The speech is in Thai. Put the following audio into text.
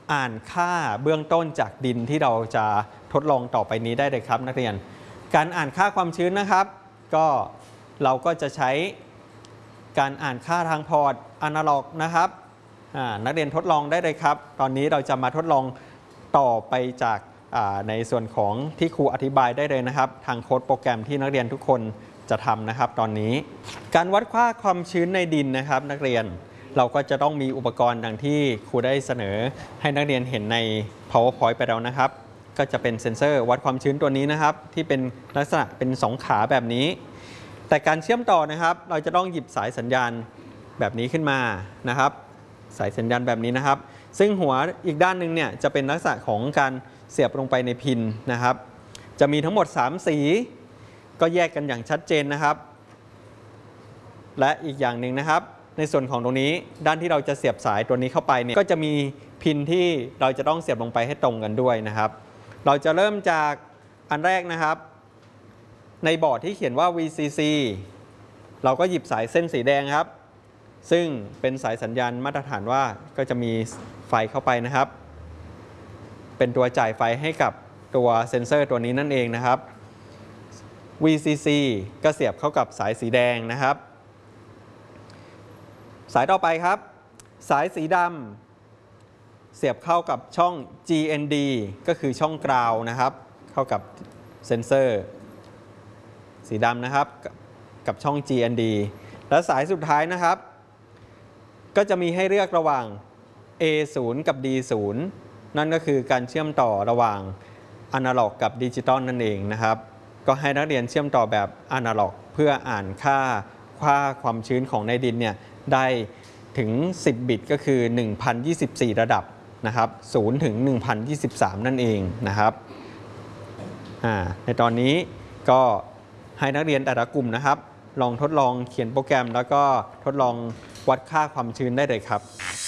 อ่านค่าเบื้องต้นจากดินที่เราจะทดลองต่อไปนี้ได้เลยครับนักเรียนการอ่านค่าความชื้นนะครับก็เราก็จะใช้การอ่านค่าทางพอร์ตอนาล็อกนะครับนักเรียนทดลองได้เลยครับตอนนี้เราจะมาทดลองต่อไปจากในส่วนของที่ครูอธิบายได้เลยนะครับทางโค้ดโปรแกรมที่นักเรียนทุกคนจะทำนะครับตอนนี้การวัดค่าความชื้นในดินนะครับนักเรียนเราก็จะต้องมีอุปกรณ์ดังที่ครูได้เสนอให้นักเรียนเห็นใน PowerPoint ไปแล้วนะครับก็จะเป็นเซ็นเซอร์วัดความชื้นตัวนี้นะครับที่เป็นลักษณะเป็น2ขาแบบนี้แต่การเชื่อมต่อนะครับเราจะต้องหยิบสายสัญญาณแบบนี้ขึ้นมานะครับสายสัญญาณแบบนี้นะครับซึ่งหัวอีกด้านหนึ่งเนี่ยจะเป็นลักษณะของการเสียบลงไปในพินนะครับจะมีทั้งหมด3สีก็แยกกันอย่างชัดเจนนะครับและอีกอย่างหนึ่งนะครับในส่วนของตรงนี้ด้านที่เราจะเสียบสายตัวนี้เข้าไปเนี่ยก็จะมีพินที่เราจะต้องเสียบลงไปให้ตรงกันด้วยนะครับเราจะเริ่มจากอันแรกนะครับในบอร์ดที่เขียนว่า VCC เราก็หยิบสายเส้นสีแดงครับซึ่งเป็นสายสัญญาณมาตรฐานว่าก็จะมีไฟเข้าไปนะครับเป็นตัวจ่ายไฟให้กับตัวเซ็นเซอร์ตัวนี้นั่นเองนะครับ VCC ก็เสียบเข้ากับสายสีแดงนะครับสายต่อไปครับสายสีดำเสียบเข้ากับช่อง GND ก็คือช่องกราวนะครับเข้ากับเซ็นเซอร์สีดำนะครับกับช่อง GND และสายสุดท้ายนะครับก็จะมีให้เลือกระหว่าง A0 กับ D0 นั่นก็คือการเชื่อมต่อระหว่างอนาล็อกกับดิจิตอลนั่นเองนะครับก็ให้นักเรียนเชื่อมต่อแบบอนาล็อกเพื่ออ่านค่าความชื้นของในดินเนี่ยได้ถึง10บิตก็คือ1024ระดับนะครับ0ถึง1023นั่นเองนะครับในตอนนี้ก็ให้นักเรียนแต่ละกลุ่มนะครับลองทดลองเขียนโปรแกรมแล้วก็ทดลองวัดค่าความชื้นได้เลยครับ